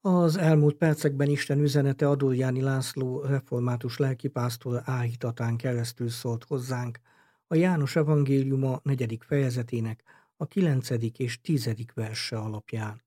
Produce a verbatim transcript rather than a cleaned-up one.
Az elmúlt percekben Isten üzenete Adorjáni László református lelkipásztor áhítatán keresztül szólt hozzánk, a János evangéliuma negyedik fejezetének a kilencedik és tizedik verse alapján.